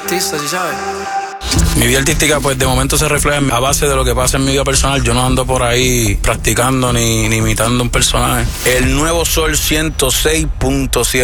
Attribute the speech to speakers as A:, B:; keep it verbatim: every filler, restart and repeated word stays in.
A: artista, ¿sí sabes?
B: Mi vida artística pues de momento se refleja a base de lo que pasa en mi vida personal. Yo no ando por ahí practicando ni, ni imitando un personaje. El Nuevo Sol ciento seis punto siete.